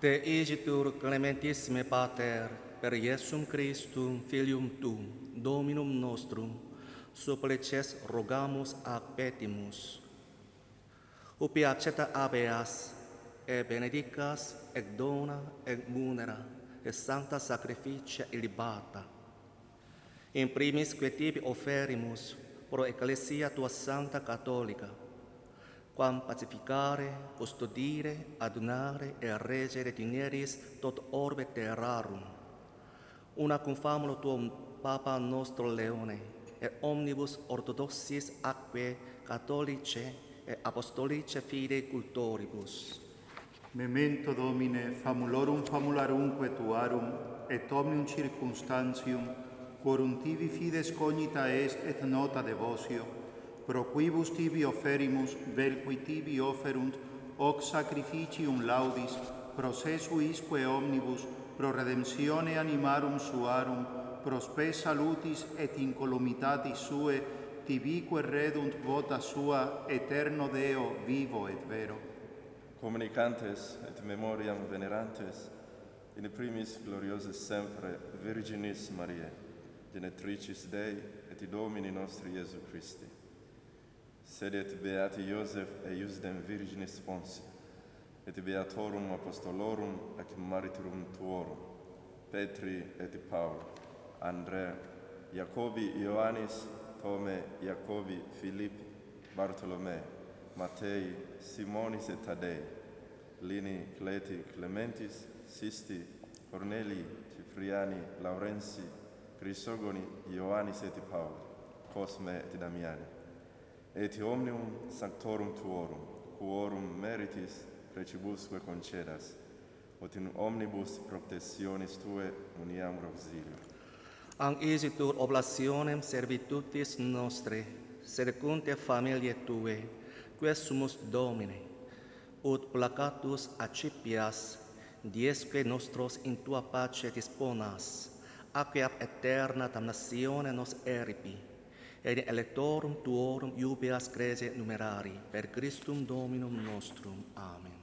Te igitur clementissime Pater, per Iesum Christum, Filium Tuum, Dominum nostrum, supplices rogamus ac petimus. Ubi accetta habeas, et benedicas, et dona, et munera, et sancta sacrificia illibata. In primis que tibi offerimus, pro Ecclesia tua Sancta Catholica, quam pacificare, custodire, adunare, et regere dineris tot orbe terrarum. Una cum famulo tuum Papa nostro Leone, et omnibus orthodoxis atque catholice et apostolice fidei cultoribus. Memento Domine, famulorum famularumque tuarum, et omnium circumstantium, quorum tibi fides cognita est et nota devotio, pro quibus tibi offerimus, vel qui tibi offerunt, hoc sacrificium laudis, procesu isque omnibus, pro redemptione animarum suarum, pro spe salutis et incolumitatis sue, tibique redunt vota sua, eterno Deo, vivo et vero. Communicantes et memoriam venerantes, in primis gloriosis sempre Virginis Mariae, genetricis Dei et Domini nostri Iesu Christi. Sedet beati Iosef et Iusdem Virginis Ponsi, et beatorum apostolorum ac martyrum tuorum, Petri et Paul, Andrea, Jacobi Ioannis, Tome, Jacobi, Filippi, Bartolomei, Matei, Simonis et Tadei, Lini, Cleti, Clementis, Sisti, Cornelii, Cipriani, Laurensi, Crisogoni, Ioannis et Paul, Cosme et Damiani, et omnium sanctorum tuorum, quorum meritis precibusque concedas, ut in omnibus proptesionis tue uniam auxilio. Angisitur oblationem servitutis nostre, secunte familiae tue, quesumus Domine, ut placatus accipias, diesque nostros in tua pace disponas, aque ab eterna damnatione nos eripi, et in electorum tuorum iubeas grece numerari, per Christum Dominum nostrum. Amen.